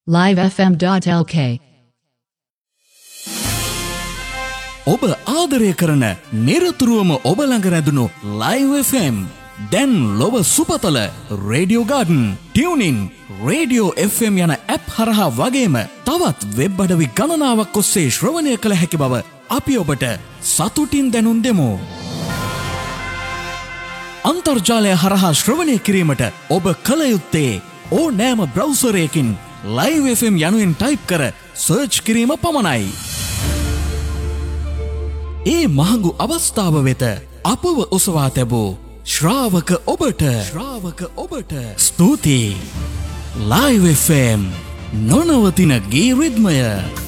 livefm.lk ඔබ ආදරය කරන නිරතුරුවම ඔබ ළඟ රැඳුණු Live FM දැන් ලොව සුපතල Radio Garden, TuneIn, Radio FM යන ඇප් හරහා වගේම තවත් වෙබ් අඩවි ගණනාවක් ඔස්සේ ශ්‍රවණය කළ හැකි බව අපි ඔබට සතුටින් දැනුම් දෙමු. අන්තර්ජාලය හරහා ශ්‍රවණය කිරීමට ඔබ කළ යුත්තේ ඕනෑම බ්‍රවුසරයකින් Live FM යනුවෙන් ටයිප් කර සර්ච් කිරීම පමණයි. ඒ මහඟු අවස්ථාව වෙත අපව ඔසවා තැබූ ශ්‍රාවක ඔබට ස්තුතියි. Live FM නොනවතින ගී රිද්මය.